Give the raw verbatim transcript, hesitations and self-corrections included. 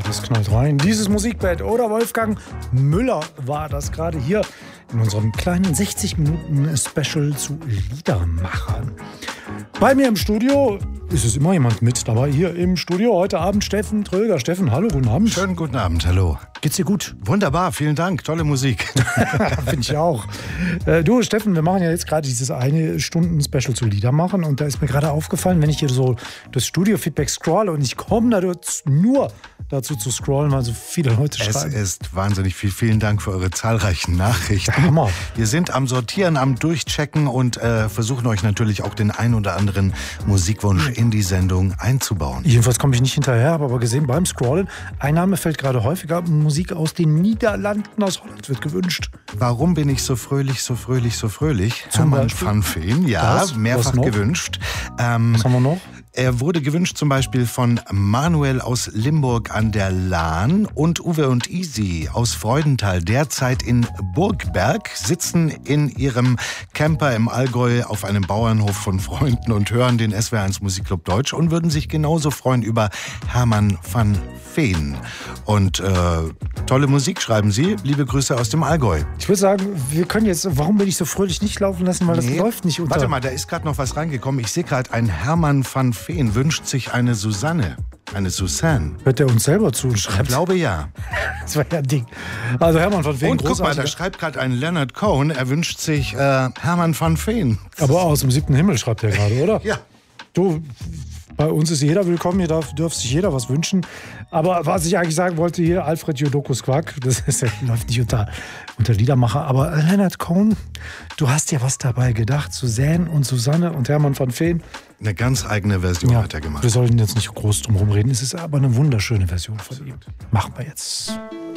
das knallt rein. Dieses Musikbett oder Wolfgang Müller war das gerade hier in unserem kleinen sechzig Minuten Special zu Liedermachern. Bei mir im Studio ist es immer jemand mit dabei. Hier im Studio heute Abend Steffen Tröger. Steffen, hallo, guten Abend. Schönen guten Abend, hallo. Geht's dir gut? Wunderbar, vielen Dank, tolle Musik. Finde ich auch. Äh, du, Steffen, wir machen ja jetzt gerade dieses eine Stunden Special zu Liedermachern und da ist mir gerade aufgefallen, wenn ich hier so das Studio-Feedback scrolle und ich komme da nur dazu zu scrollen, weil so viele Leute schreiben. Es ist wahnsinnig viel. Vielen Dank für eure zahlreichen Nachrichten. Hammer. Wir sind am Sortieren, am Durchchecken und äh, versuchen euch natürlich auch den ein oder anderen Musikwunsch in die Sendung einzubauen. Jedenfalls komme ich nicht hinterher, habe aber gesehen beim Scrollen, ein Name fällt gerade häufiger, Musik aus den Niederlanden, aus Holland wird gewünscht. Warum bin ich so fröhlich, so fröhlich, so fröhlich? Zum Hermann Beispiel? van Veen, ja, Was? mehrfach Was noch? gewünscht. Ähm, Was haben wir noch? Er wurde gewünscht zum Beispiel von Manuel aus Limburg an der Lahn und Uwe und Isi aus Freudenthal, derzeit in Burgberg, sitzen in ihrem Camper im Allgäu auf einem Bauernhof von Freunden und hören den S W R eins Musikclub Deutsch und würden sich genauso freuen über Hermann van Veen. Und äh, tolle Musik schreiben sie. Liebe Grüße aus dem Allgäu. Ich würde sagen, wir können jetzt, warum bin ich so fröhlich nicht laufen lassen, weil das Nee. läuft nicht unter. Warte mal, da ist gerade noch was reingekommen. Ich sehe gerade, ein Hermann van Veen wünscht sich eine Susanne. Eine Susanne. Hört er uns selber zu und Ich schreibt. glaube ja. Das war ja ein Ding. Also Hermann von Veen, Und guck mal, großartiger. da schreibt gerade ein Leonard Cohen, er wünscht sich äh, Hermann van Veen. Aber aus dem siebten Himmel schreibt er gerade, oder? Ja. Du, bei uns ist jeder willkommen, hier darf, darf sich jeder was wünschen. Aber was ich eigentlich sagen wollte hier, Alfred Jodokus Quack, das ist, das läuft nicht unter, unter Liedermacher, aber Leonard Cohen, du hast ja was dabei gedacht, Suzanne und Susanne und Hermann van Veen. Eine ganz eigene Version Ja, hat er gemacht. wir sollten jetzt nicht groß drum herum reden, es ist aber eine wunderschöne Version von ihm. Machen wir jetzt.